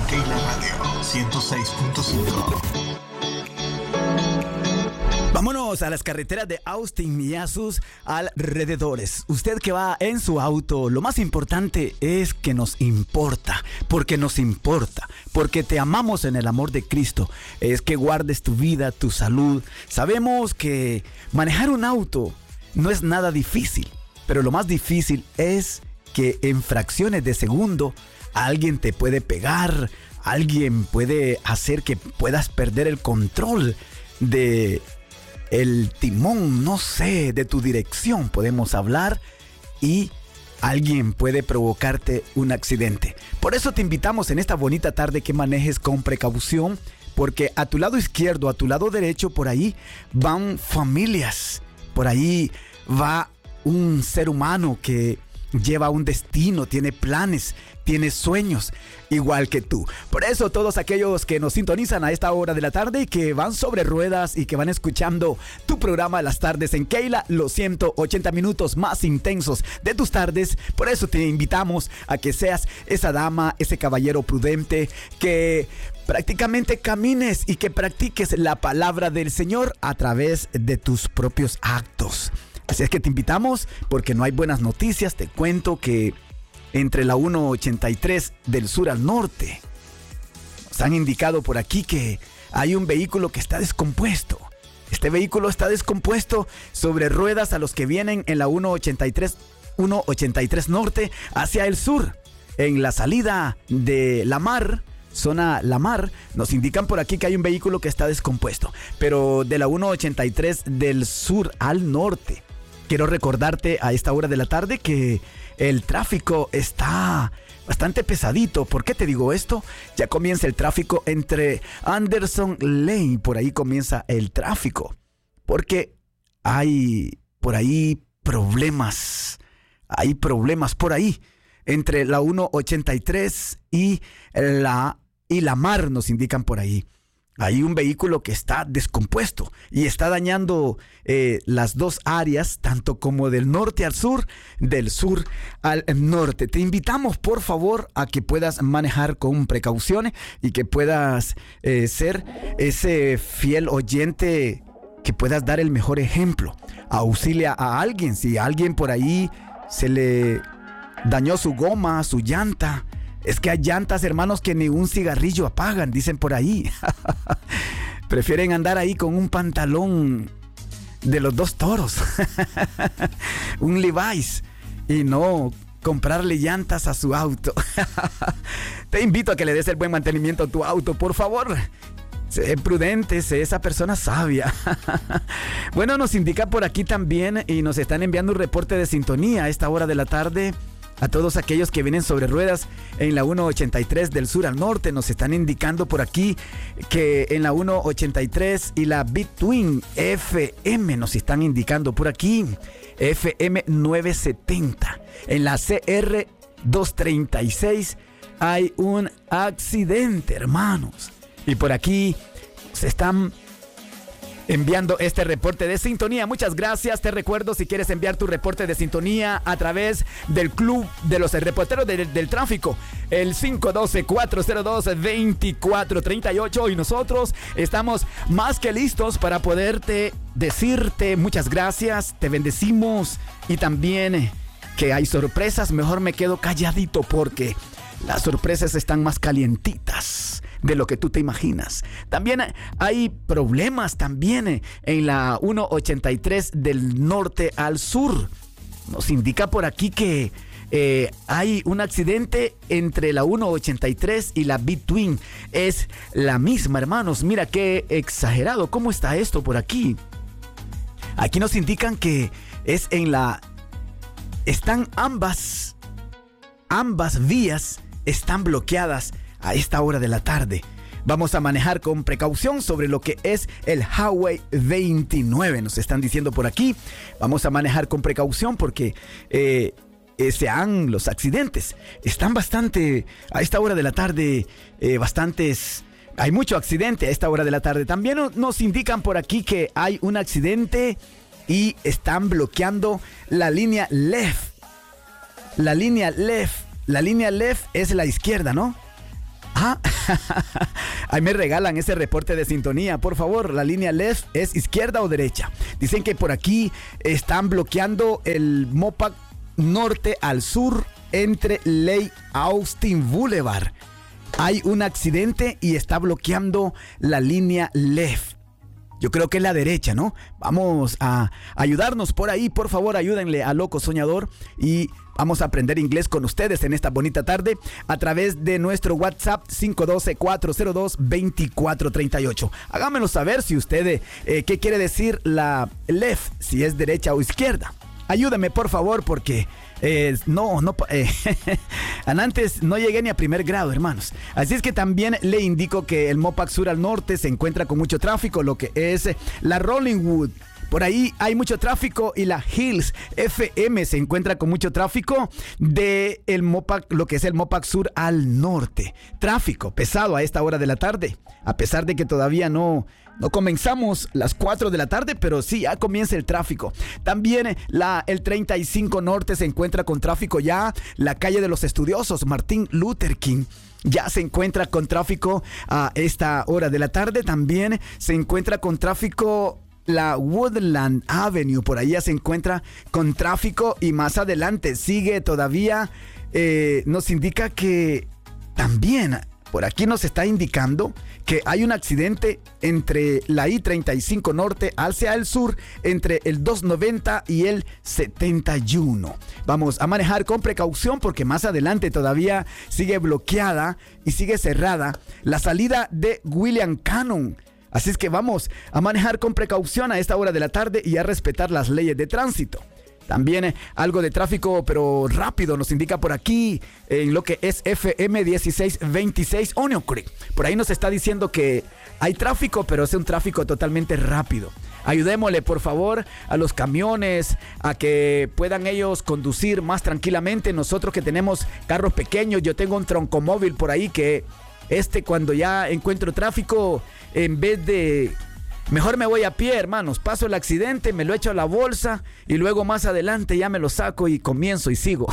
Keila Radio 106.5. Vámonos a las carreteras de Austin y a sus alrededores. Usted que va en su auto, lo más importante es que nos importa, porque te amamos en el amor de Cristo. Es que guardes tu vida, tu salud. Sabemos que manejar un auto no es nada difícil, pero lo más difícil es que en fracciones de segundo alguien te puede pegar, alguien puede hacer que puedas perder el control de el timón, no sé, de tu dirección podemos hablar, y alguien puede provocarte un accidente. Por eso te invitamos en esta bonita tarde que manejes con precaución, porque a tu lado izquierdo, a tu lado derecho, por ahí van familias, por ahí va un ser humano que lleva un destino, tiene planes, tiene sueños, igual que tú. Por eso todos aquellos que nos sintonizan a esta hora de la tarde y que van sobre ruedas y que van escuchando tu programa de las tardes en Keila, los 180 minutos más intensos de tus tardes, por eso te invitamos a que seas esa dama, ese caballero prudente, que prácticamente camines y que practiques la palabra del Señor a través de tus propios actos. Así es que te invitamos porque no hay buenas noticias. Te cuento que entre la 183 del sur al norte nos han indicado por aquí que hay un vehículo que está descompuesto. Este vehículo está descompuesto sobre ruedas a los que vienen en la 183 norte hacia el sur. En la salida de La Mar, zona La Mar, nos indican por aquí que hay un vehículo que está descompuesto. Pero de la 183 del sur al norte, quiero recordarte a esta hora de la tarde que el tráfico está bastante pesadito. ¿Por qué te digo esto? Ya comienza el tráfico entre Anderson Lane. Por ahí comienza el tráfico. Porque hay por ahí problemas. Hay problemas por ahí. Entre la 183 y la Mar nos indican por ahí. Hay un vehículo que está descompuesto y está dañando las dos áreas, tanto como del norte al sur, del sur al norte. Te invitamos, por favor, a que puedas manejar con precauciones y que puedas ser ese fiel oyente, que puedas dar el mejor ejemplo. Auxilia a alguien. Si a alguien por ahí se le dañó su goma, su llanta. Es que hay llantas, hermanos, que ni un cigarrillo apagan, dicen por ahí. Prefieren andar ahí con un pantalón de los dos toros. Un Levi's. Y no comprarle llantas a su auto. Te invito a que le des el buen mantenimiento a tu auto, por favor. Sé prudente, sé esa persona sabia. Bueno, nos indica por aquí también y nos están enviando un reporte de sintonía a esta hora de la tarde. A todos aquellos que vienen sobre ruedas en la 183 del sur al norte, nos están indicando por aquí que en la 183 y la Between FM nos están indicando por aquí, FM 970. En la CR 236 hay un accidente, hermanos. Y por aquí se están enviando este reporte de sintonía. Muchas gracias. Te recuerdo, si quieres enviar tu reporte de sintonía a través del Club de los Reporteros del Tráfico, el 512-402-2438, y nosotros estamos más que listos para poderte decirte muchas gracias, te bendecimos, y también que hay sorpresas. Mejor me quedo calladito porque las sorpresas están más calientitas de lo que tú te imaginas. También hay problemas también en la 183 del norte al sur. Nos indica por aquí que hay un accidente entre la 183 y la Between. Es la misma, hermanos. Mira qué exagerado. ¿Cómo está esto por aquí? Aquí nos indican que es en la... Están ambas vías están bloqueadas a esta hora de la tarde. Vamos a manejar con precaución sobre lo que es el Highway 29. Nos están diciendo por aquí. Vamos a manejar con precaución porque los accidentes están bastante a esta hora de la tarde. Hay mucho accidente a esta hora de la tarde. También nos indican por aquí que hay un accidente y están bloqueando la línea left. La línea left es la izquierda, ¿no? Ah, ahí me regalan ese reporte de sintonía. Por favor, la línea left es izquierda o derecha. Dicen que por aquí están bloqueando el Mopac norte al sur entre Lake Austin Boulevard. Hay un accidente y está bloqueando la línea left. Yo creo que es la derecha, ¿no? Vamos a ayudarnos por ahí. Por favor, ayúdenle a Loco Soñador y vamos a aprender inglés con ustedes en esta bonita tarde a través de nuestro WhatsApp 512-402-2438. Háganmelo saber si usted, qué quiere decir la left, si es derecha o izquierda. Ayúdeme, por favor, porque antes no llegué ni a primer grado, hermanos. Así es que también le indico que el Mopac Sur al norte se encuentra con mucho tráfico, lo que es la Rollingwood. Por ahí hay mucho tráfico y la Hills FM se encuentra con mucho tráfico de el Mopac, lo que es el Mopac Sur al norte. Tráfico pesado a esta hora de la tarde, a pesar de que todavía no comenzamos las 4 de la tarde, pero sí, ya comienza el tráfico. También el 35 Norte se encuentra con tráfico ya. La calle de los Estudiosos, Martin Luther King, ya se encuentra con tráfico a esta hora de la tarde. También se encuentra con tráfico la Woodland Avenue, por ahí ya se encuentra con tráfico. Y más adelante sigue todavía, nos indica que también por aquí nos está indicando que hay un accidente entre la I-35 Norte hacia el sur, entre el 290 y el 71. Vamos a manejar con precaución porque más adelante todavía sigue bloqueada y sigue cerrada la salida de William Cannon. Así es que vamos a manejar con precaución a esta hora de la tarde y a respetar las leyes de tránsito. También algo de tráfico, pero rápido, nos indica por aquí en lo que es FM 1626 Onion Creek. Por ahí nos está diciendo que hay tráfico, pero es un tráfico totalmente rápido. Ayudémosle, por favor, a los camiones a que puedan ellos conducir más tranquilamente. Nosotros que tenemos carros pequeños, yo tengo un troncomóvil por ahí que cuando ya encuentro tráfico, en vez de... Mejor me voy a pie, hermanos. Paso el accidente, me lo echo a la bolsa y luego más adelante ya me lo saco y comienzo y sigo.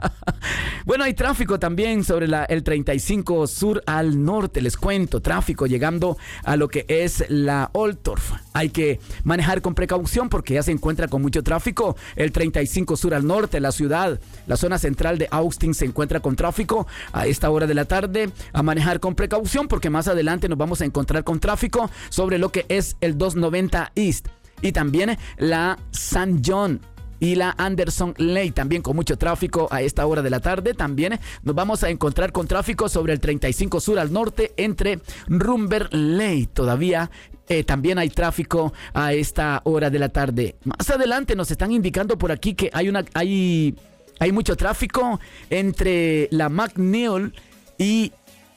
Bueno, hay tráfico también sobre el 35 Sur al norte. Les cuento, tráfico llegando a lo que es la Oltorf. Hay que manejar con precaución porque ya se encuentra con mucho tráfico. El 35 Sur al norte, la ciudad, la zona central de Austin se encuentra con tráfico a esta hora de la tarde. A manejar con precaución porque más adelante nos vamos a encontrar con tráfico sobre lo que es el 290 East y también la San John y la Anderson Lake, también con mucho tráfico a esta hora de la tarde. También nos vamos a encontrar con tráfico sobre el 35 Sur al norte entre Rumber Lake. Todavía también hay tráfico a esta hora de la tarde. Más adelante nos están indicando por aquí que hay mucho tráfico entre la McNeil y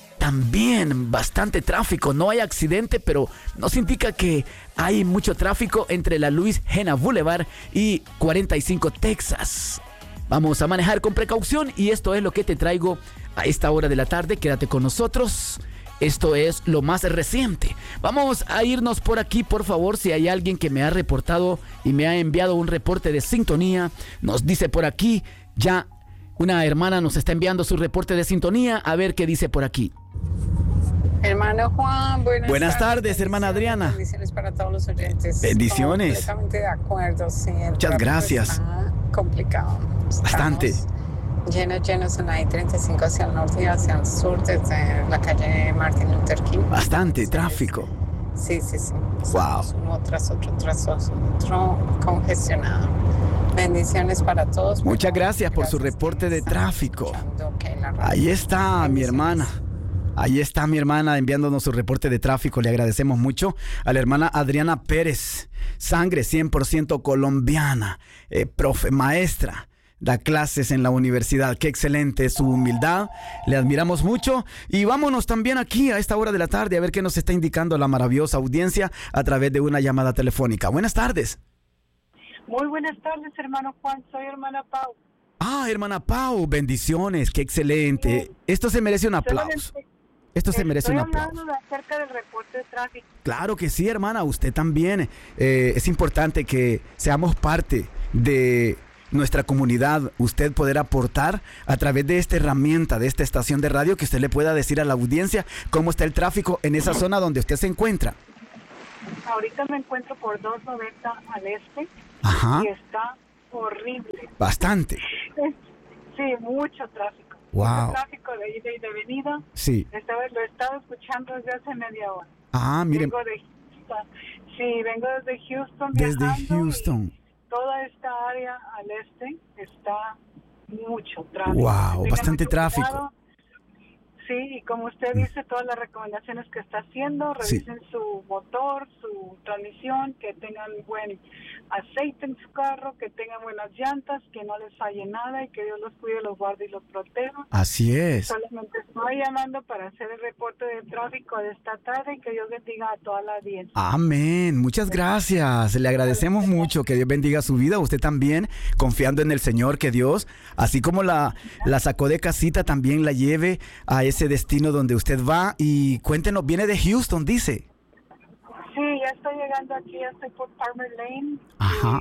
también bastante tráfico. No hay accidente, pero nos indica que hay mucho tráfico entre la Louis Hena Boulevard y 45 Texas. Vamos a manejar con precaución y esto es lo que te traigo a esta hora de la tarde. Quédate con nosotros. Esto es lo más reciente. Vamos a irnos por aquí, por favor. Si hay alguien que me ha reportado y me ha enviado un reporte de sintonía, nos dice por aquí ya. Una hermana nos está enviando su reporte de sintonía. A ver qué dice por aquí. Hermano Juan, buenas tardes, hermana Adriana. Bendiciones para todos los oyentes. Bendiciones. Completamente de acuerdo, sí. Muchas gracias. Está complicado. Bastante. Llenos en la I-35 hacia el norte y hacia el sur, desde la calle Martin Luther King. Bastante tráfico. Sí. Wow. Uno tras otro congestionado. Bendiciones para todos. Muchas gracias por su reporte de tráfico. Ahí está mi hermana. Ahí está mi hermana enviándonos su reporte de tráfico. Le agradecemos mucho a la hermana Adriana Pérez. Sangre 100% colombiana. Profe, maestra. Da clases en la universidad. Qué excelente su humildad. Le admiramos mucho. Y vámonos también aquí a esta hora de la tarde a ver qué nos está indicando la maravillosa audiencia a través de una llamada telefónica. Buenas tardes. Muy buenas tardes, hermano Juan. Soy hermana Pau. Hermana Pau, bendiciones. Qué excelente. Esto se merece un aplauso. Esto se merece un aplauso. Estoy hablando acerca del reporte de tráfico. Claro que sí, hermana. Usted también. Es importante que seamos parte de nuestra comunidad, usted poder aportar a través de esta herramienta, de esta estación de radio, que usted le pueda decir a la audiencia cómo está el tráfico en esa zona donde usted se encuentra? Ahorita me encuentro por 290 al este. Ajá. Y está horrible. Bastante. Sí, mucho tráfico. Wow. Mucho tráfico de ida y de venida. Sí. Lo he estado escuchando desde hace media hora. Ah, miren. Vengo de Houston. Sí, vengo desde Houston. Desde viajando, Houston. Toda esta área al este está mucho tráfico. Wow, Tenga bastante mucho tráfico. cuidado. Sí, y como usted dice, todas las recomendaciones que está haciendo, revisen su motor, su transmisión, que tengan buen aceite en su carro, que tengan buenas llantas, que no les falle nada y que Dios los cuide, los guarde y los proteja. Así es. Solamente estoy llamando para hacer el reporte de tráfico de esta tarde y que Dios bendiga a toda la audiencia. Amén. Muchas gracias. Le agradecemos mucho. Que Dios bendiga su vida. Usted también, confiando en el Señor, que Dios, así como la sacó de casita, también la lleve a ese destino donde usted va. Y cuéntenos, viene de Houston, dice. Sí, ya estoy llegando aquí, ya estoy por Palmer Lane. Ajá.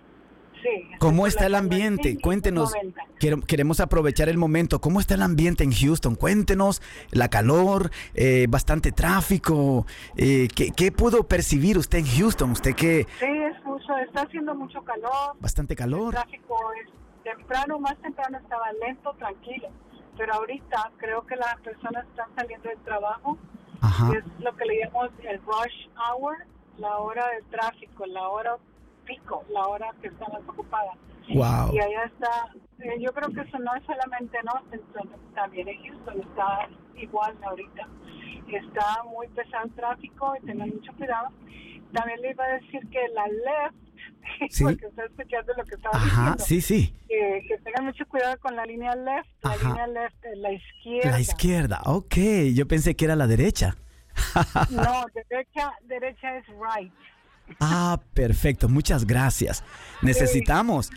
Sí. ¿Cómo está el ambiente? Cuéntenos. Queremos aprovechar el momento. ¿Cómo está el ambiente en Houston? Cuéntenos. La calor, bastante tráfico. ¿Qué pudo percibir usted en Houston? ¿Usted qué? Sí, es mucho, está haciendo mucho calor. Bastante calor. El tráfico es más temprano estaba lento, tranquilo. Pero ahorita creo que las personas están saliendo del trabajo. Ajá. Es lo que le llamamos el rush hour, la hora del tráfico, la hora pico, la hora que está más ocupada. Wow. Y allá está, yo creo que eso no es solamente en Austin, también en Houston está igual ahorita. Está muy pesado el tráfico y tengan mucho cuidado. También le iba a decir que la left, sí, porque está escuchando lo que estaba ajá, diciendo. Sí, sí. Que tengan mucho cuidado con la línea left. La Ajá. línea left es la izquierda. La izquierda, ok. Yo pensé que era la derecha. No, derecha es right. Ah, perfecto, muchas gracias. Necesitamos,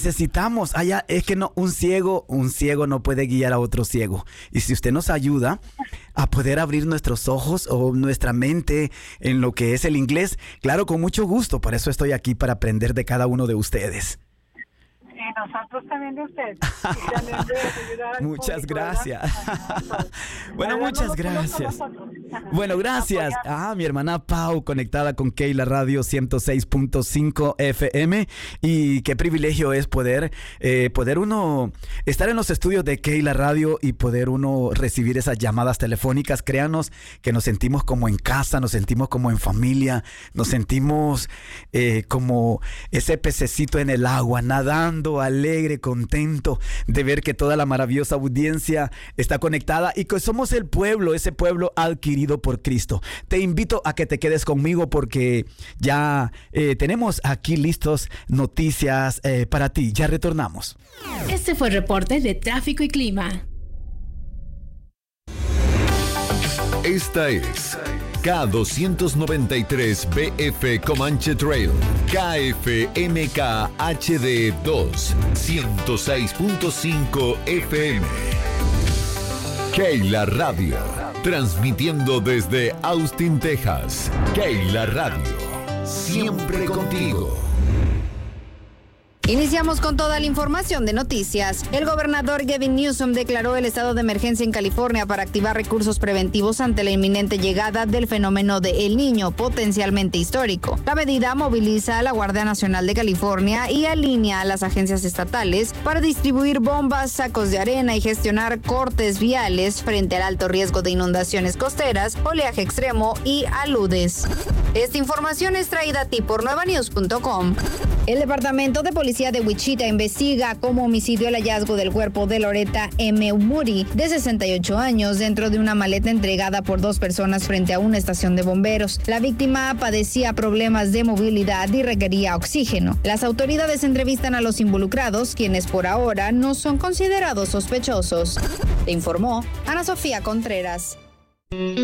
allá es que no, un ciego no puede guiar a otro ciego. Y si usted nos ayuda a poder abrir nuestros ojos o nuestra mente en lo que es el inglés, claro, con mucho gusto, por eso estoy aquí para aprender de cada uno de ustedes. Y nosotros también de usted. Y también de ayudar al Muchas público, gracias. Bueno, Ayudarnos muchas los unos con gracias. los otros. Bueno, gracias. Apoyar. Mi hermana Pau, conectada con Keila Radio 106.5 FM. Y qué privilegio es poder uno estar en los estudios de Keila Radio y poder uno recibir esas llamadas telefónicas. Créanos que nos sentimos como en casa, nos sentimos como en familia, nos sentimos como ese pececito en el agua, nadando, alegre, contento de ver que toda la maravillosa audiencia está conectada y que somos el pueblo, ese pueblo adquirido por Cristo. Te invito a que te quedes conmigo porque ya tenemos aquí listos noticias para ti. Ya retornamos. Este fue el reporte de tráfico y clima. Esta es K293BF Comanche Trail, KFMK HD 2, 106.5 FM. Keila Radio, transmitiendo desde Austin, Texas. Keila Radio, siempre contigo. Iniciamos con toda la información de noticias. El gobernador Gavin Newsom declaró el estado de emergencia en California para activar recursos preventivos ante la inminente llegada del fenómeno de El Niño, potencialmente histórico. La medida moviliza a la Guardia Nacional de California y alinea a las agencias estatales para distribuir bombas, sacos de arena y gestionar cortes viales frente al alto riesgo de inundaciones costeras, oleaje extremo y aludes. Esta información es traída a ti por nuevanews.com. El Departamento de Policía de Wichita investiga como homicidio el hallazgo del cuerpo de Loretta M. Moody, de 68 años, dentro de una maleta entregada por dos personas frente a una estación de bomberos. La víctima padecía problemas de movilidad y requería oxígeno. Las autoridades entrevistan a los involucrados, quienes por ahora no son considerados sospechosos. Te informó Ana Sofía Contreras.